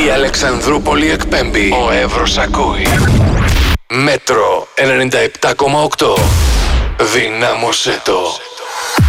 Η Αλεξανδρούπολη εκπέμπει. Ο Εύρος ακούει. Μέτρο 97,8. Δυνάμωσέ το.